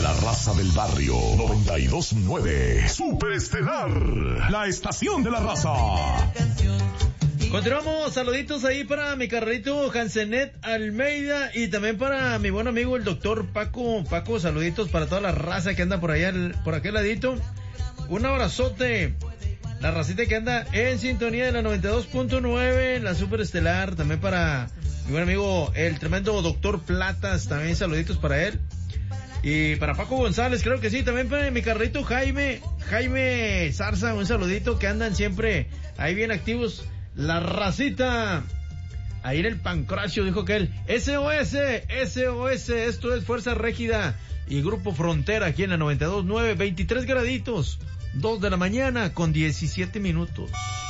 La raza del barrio 92.9 Superestelar, la estación de la raza. Continuamos, saluditos ahí para mi carrito Hansenet Almeida y también para mi buen amigo el doctor Paco. Paco, saluditos para toda la raza que anda por allá, por aquel ladito. Un abrazote. La racita que anda en sintonía de la 92.9, la Superestelar. También para mi buen amigo el tremendo doctor Platas, también saluditos para él. Y para Paco González, creo que sí, también para mi carrito Jaime Zarza, un saludito, que andan siempre ahí bien activos. La racita, ahí en el Pancracio, dijo que él, SOS, esto es Fuerza Régida y Grupo Frontera, aquí en la 92.9, 23 graditos, 2 de la mañana con 17 minutos.